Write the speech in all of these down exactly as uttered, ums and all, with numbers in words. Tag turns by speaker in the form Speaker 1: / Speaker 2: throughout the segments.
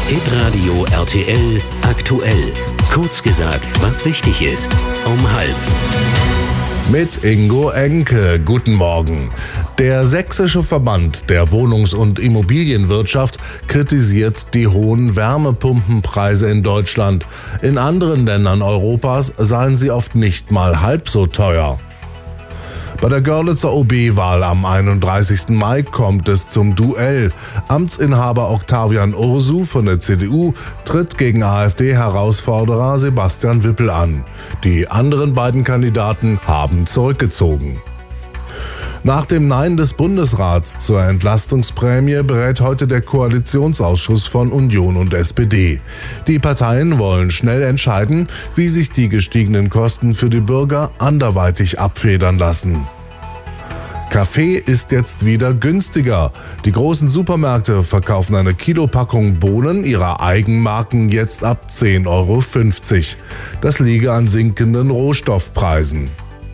Speaker 1: Hitradio R T L aktuell. Kurz gesagt, was wichtig ist. Um halb.
Speaker 2: Mit Ingo Enke. Guten Morgen. Der Sächsische Verband der Wohnungs- und Immobilienwirtschaft kritisiert die hohen Wärmepumpenpreise in Deutschland. In anderen Ländern Europas seien sie oft nicht mal halb so teuer. Bei der Görlitzer O B-Wahl am einunddreißigsten Mai kommt es zum Duell. Amtsinhaber Octavian Ursu von der C D U tritt gegen AfD-Herausforderer Sebastian Wippel an. Die anderen beiden Kandidaten haben zurückgezogen. Nach dem Nein des Bundesrats zur Entlastungsprämie berät heute der Koalitionsausschuss von Union und S P D. Die Parteien wollen schnell entscheiden, wie sich die gestiegenen Kosten für die Bürger anderweitig abfedern lassen. Kaffee ist jetzt wieder günstiger. Die großen Supermärkte verkaufen eine Kilopackung Bohnen ihrer Eigenmarken jetzt ab zehn Euro fünfzig. Das liege an sinkenden Rohstoffpreisen.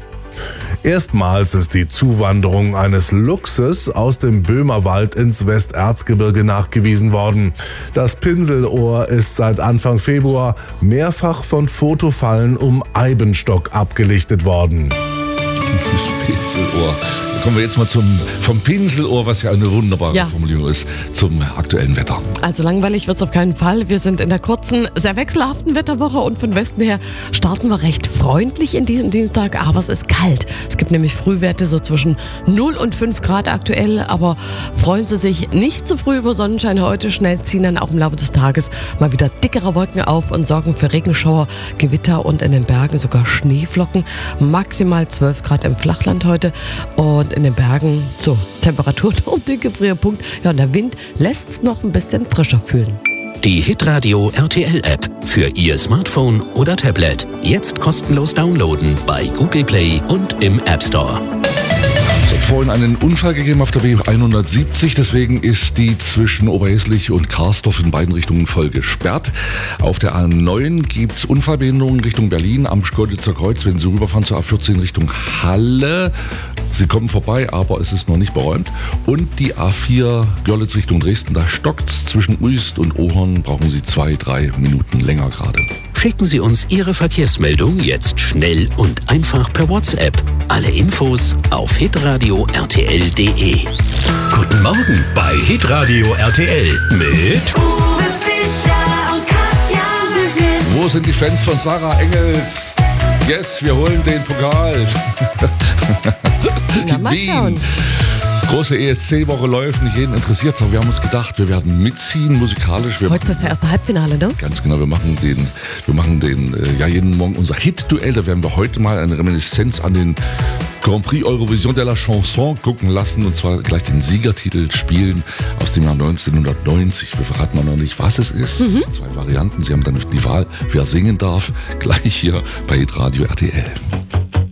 Speaker 2: Erstmals ist die Zuwanderung eines Luchses aus dem Böhmerwald ins Westerzgebirge nachgewiesen worden. Das Pinselohr ist seit Anfang Februar mehrfach von Fotofallen um Eibenstock abgelichtet worden.
Speaker 3: Das Pinselohr. Da kommen wir jetzt mal zum, vom Pinselohr, was ja eine wunderbare ja. Formulierung ist, zum aktuellen Wetter.
Speaker 4: Also langweilig wird es auf keinen Fall. Wir sind in der kurzen, sehr wechselhaften Wetterwoche und von Westen her starten wir recht freundlich in diesen Dienstag, aber es ist kalt. Es gibt nämlich Frühwerte so zwischen null und fünf Grad aktuell, aber freuen Sie sich nicht zu früh über Sonnenschein heute. Schnell ziehen dann auch im Laufe des Tages mal wieder dickere Wolken auf und sorgen für Regenschauer, Gewitter und in den Bergen sogar Schneeflocken. Maximal zwölf Grad im Flachland heute und in den Bergen so Temperaturen um den Gefrierpunkt. Ja, und der Wind lässt es noch ein bisschen frischer fühlen.
Speaker 1: Die Hitradio R T L-App für Ihr Smartphone oder Tablet. Jetzt kostenlos downloaden bei Google Play und im App Store.
Speaker 3: Es hat vorhin einen Unfall gegeben auf der B hundertsiebzig, deswegen ist die zwischen Oberhäslich und Karsdorf in beiden Richtungen voll gesperrt. Auf der A neun gibt es Unfallbehinderungen Richtung Berlin am Görlitzer Kreuz, wenn Sie rüberfahren zur A vierzehn Richtung Halle. Sie kommen vorbei, aber es ist noch nicht beräumt. Und die A vier Görlitz Richtung Dresden, da stockt es zwischen Uist und Ohorn, brauchen Sie zwei, drei Minuten länger gerade.
Speaker 1: Schicken Sie uns Ihre Verkehrsmeldung jetzt schnell und einfach per WhatsApp. Alle Infos auf hitradio r t l punkt d e. Guten Morgen bei Hitradio R T L mit
Speaker 5: Uwe Fischer und Katja Müller.
Speaker 3: Wo sind die Fans von Sarah Engels? Yes, wir holen den Pokal.
Speaker 4: Na, mal schauen.
Speaker 3: Große E S C-Woche läuft, nicht jeden interessiert, aber wir haben uns gedacht, wir werden mitziehen musikalisch. Wir
Speaker 4: Heute ist das ja erste Halbfinale, ne?
Speaker 3: Ganz genau, wir machen den, wir machen den, äh, ja jeden Morgen unser Hit-Duell. Da werden wir heute mal eine Reminiszenz an den Grand Prix Eurovision de la Chanson gucken lassen und zwar gleich den Siegertitel spielen aus dem Jahr neunzehnhundertneunzig. Wir verraten mal noch nicht, was es ist. Mhm. Zwei Varianten. Sie haben dann die Wahl, wer singen darf, gleich hier bei Hitradio R T L.